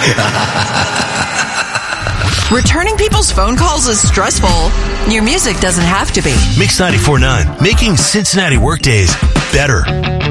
Returning people's phone calls is stressful. Your music doesn't have to be. Mix 94.9, making Cincinnati workdays better.